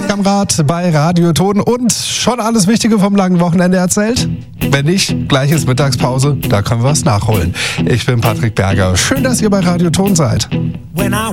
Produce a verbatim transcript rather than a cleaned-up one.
am Rad bei Radio Ton und schon alles Wichtige vom langen Wochenende erzählt? Wenn nicht, gleich ist Mittagspause, da können wir es nachholen. Ich bin Patrick Berger. Schön, dass ihr bei Radio Ton seid.